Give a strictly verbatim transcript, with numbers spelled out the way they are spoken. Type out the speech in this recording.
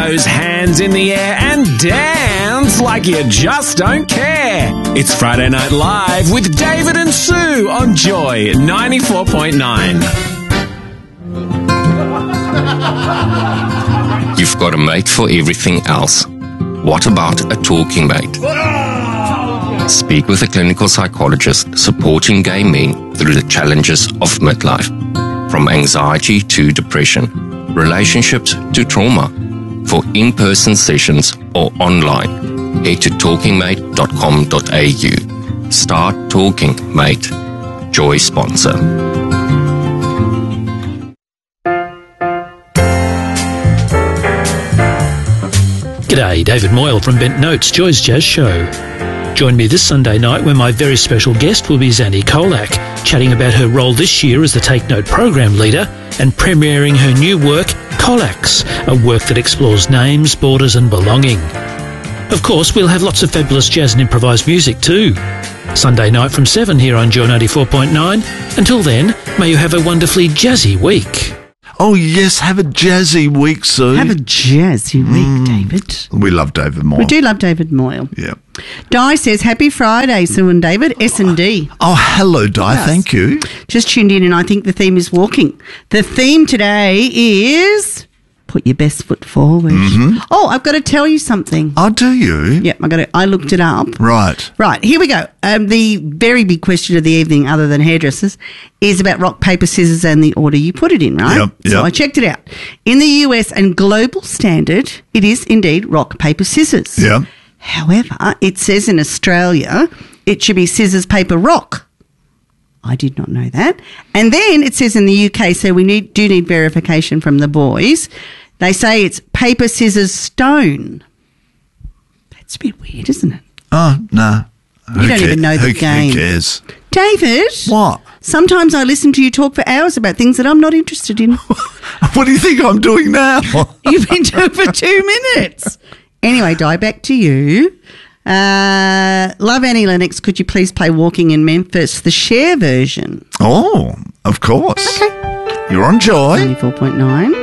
Those hands in the air and dance like you just don't care. It's Friday Night Live with David and Sue on Joy ninety-four point nine. You've got a mate for everything else. What about a talking mate? Speak with a clinical psychologist supporting gay men through the challenges of midlife. From anxiety to depression, relationships to trauma. For in-person sessions or online, head to talking mate dot com dot a u. Start Talking Mate. Joy sponsor. G'day, David Moyle from Bent Notes, Joy's Jazz Show. Join me this Sunday night when my very special guest will be Zanny Kolak, chatting about her role this year as the Take Note program leader and premiering her new work, Kolaks, a work that explores names, borders and belonging. Of course, we'll have lots of fabulous jazz and improvised music too. Sunday night from seven here on Joy ninety-four point nine. Until then, may you have a wonderfully jazzy week. Oh, yes, have a jazzy week, Sue. Have a jazzy week, mm. David. We love David Moyle. We do love David Moyle. Yeah. Di says, happy Friday, Sue and David, S and D. Oh, hello, Di, yes. Thank you. Just tuned in and I think the theme is walking. The theme today is put your best foot forward. Mm-hmm. Oh, I've got to tell you something. Oh, do you? Yep, I got to, I looked it up. Right. Right, here we go. Um, the very big question of the evening, other than hairdressers, is about rock, paper, scissors and the order you put it in, right? Yep, yep. So I checked it out. In the U S and global standard, it is indeed rock, paper, scissors. Yeah. However, it says in Australia it should be scissors, paper, rock. I did not know that. And then it says in the U K, so we need do need verification from the boys. They say it's paper, scissors, stone. That's a bit weird, isn't it? Oh, no. You don't even know the who, game. Who cares? David. What? Sometimes I listen to you talk for hours about things that I'm not interested in. What do you think I'm doing now? You've been doing it for two minutes. Anyway, Di, back to you. Uh, Love Annie Lennox, could you please play Walking in Memphis, the Cher version? Oh, of course. Okay. You're on Joy. ninety-four point nine.